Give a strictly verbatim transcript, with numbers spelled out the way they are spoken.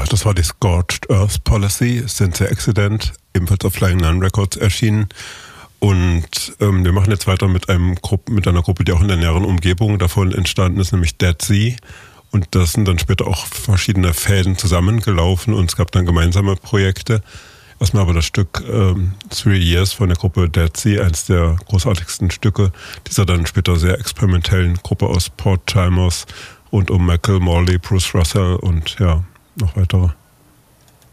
das war die Scorched Earth Policy, Sincere Accident, ebenfalls auf Flying Nun Records erschienen. Und ähm, wir machen jetzt weiter mit einem Gruppe, mit einer Gruppe, die auch in der näheren Umgebung davon entstanden ist, nämlich Dead Sea. Und das sind dann später auch verschiedene Fäden zusammengelaufen und es gab dann gemeinsame Projekte. Erstmal aber das Stück ähm, Three Years von der Gruppe Dead Sea, eines der großartigsten Stücke dieser dann später sehr experimentellen Gruppe aus Port Chalmers rund um Michael Morley, Bruce Russell und ja, noch weitere.